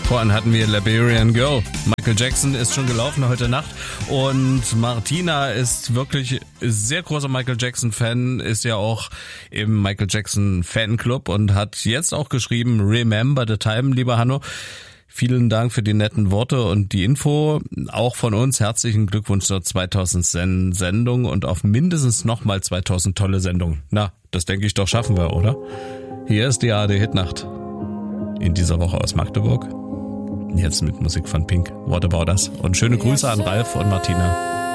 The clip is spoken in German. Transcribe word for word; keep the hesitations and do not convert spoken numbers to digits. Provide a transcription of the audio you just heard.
Vorhin hatten wir Liberian Girl. Michael Jackson ist schon gelaufen heute Nacht und Martina ist wirklich sehr großer Michael Jackson Fan, ist ja auch im Michael Jackson Fanclub und hat jetzt auch geschrieben, Remember the Time, lieber Hanno. Vielen Dank für die netten Worte und die Info. Auch von uns herzlichen Glückwunsch zur zweitausend Sendung und auf mindestens nochmal zweitausend tolle Sendungen. Na, das denke ich doch schaffen wir, oder? Hier ist die A R D Hitnacht. In dieser Woche aus Magdeburg. Jetzt mit Musik von Pink. What About Us? Und schöne Grüße an Ralf und Martina.